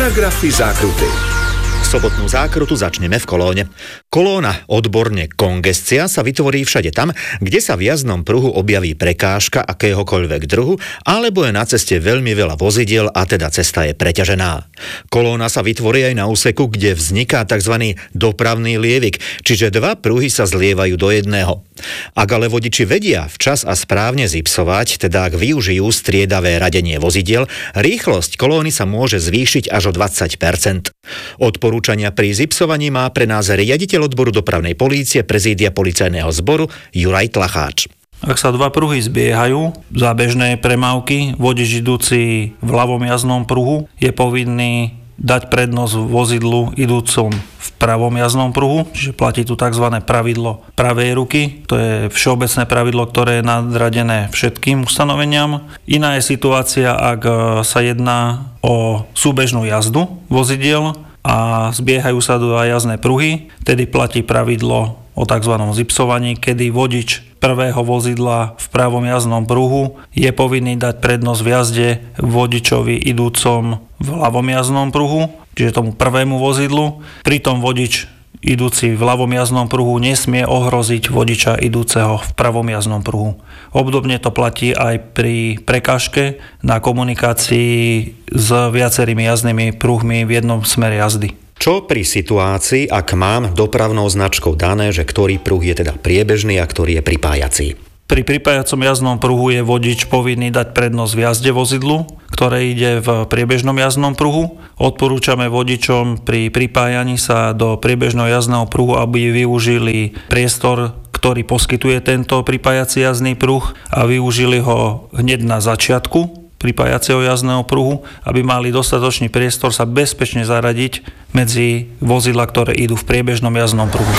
Paragrafy zákruty. Sobotnú zákrutu začneme v Kolóne. Kolóna, odborne kongestia, sa vytvorí všade tam, kde sa v jazdnom pruhu objaví prekážka akéhokoľvek druhu, alebo je na ceste veľmi veľa vozidiel a teda cesta je preťažená. Kolóna sa vytvorí aj na úseku, kde vzniká tzv. Dopravný lievik, čiže dva pruhy sa zlievajú do jedného. Ak ale vodiči vedia včas a správne zipsovať, teda ak využijú striedavé radenie vozidiel, rýchlosť kolóny sa môže zvýšiť až o 20%. Odporúčania pri zipsovaní má pre nás riaditeľ odboru dopravnej polície prezídia policajného zboru Juraj Tlacháč. Ak sa dva pruhy zbiehajú za bežné premávky, vodič idúci v ľavom jazdnom pruhu je povinný dať prednosť vozidlu idúcom v pravom jazdnom pruhu, čiže platí tu tzv. Pravidlo pravej ruky. To je všeobecné pravidlo, ktoré je nadradené všetkým ustanoveniam. Iná je situácia, ak sa jedná o súbežnú jazdu vozidiel a zbiehajú sa dva jazdné pruhy, tedy platí pravidlo o tzv. Zipsovaní, kedy vodič prvého vozidla v pravom jazdnom pruhu je povinný dať prednosť v jazde vodičovi idúcom v ľavom jazdnom pruhu, čiže tomu prvému vozidlu. Pritom vodič idúci v ľavom jazdnom pruhu nesmie ohroziť vodiča idúceho v pravom jazdnom pruhu. Obdobne to platí aj pri prekážke na komunikácii s viacerými jazdnými pruhmi v jednom smere jazdy. Čo pri situácii, ak mám dopravnou značkou dané, že ktorý pruh je teda priebežný a ktorý je pripájací? Pri pripájacom jazdnom pruhu je vodič povinný dať prednosť v jazde vozidlu, ktoré ide v priebežnom jazdnom pruhu. Odporúčame vodičom pri pripájaní sa do priebežného jazdného pruhu, aby využili priestor, ktorý poskytuje tento pripájací jazdný pruh a využili ho hneď na začiatku pripájaceho jazdného pruhu, aby mali dostatočný priestor sa bezpečne zaradiť medzi vozidlá, ktoré idú v priebežnom jazdnom pruhu.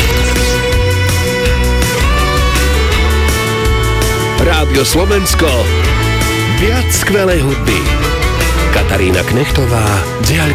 Rádio Slovensko. Viac skvelej hudby. Katarína Knechtová,